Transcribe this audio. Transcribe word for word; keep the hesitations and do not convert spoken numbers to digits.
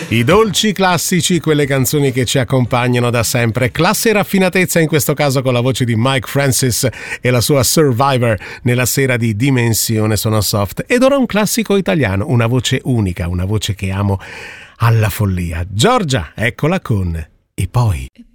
I dolci classici, quelle canzoni che ci accompagnano da sempre. Classe e raffinatezza, in questo caso con la voce di Mike Francis e la sua Survivor nella sera di Dimensione Sono Soft. Ed ora un classico italiano, una voce unica, una voce che amo alla follia. Giorgia, eccola con E poi.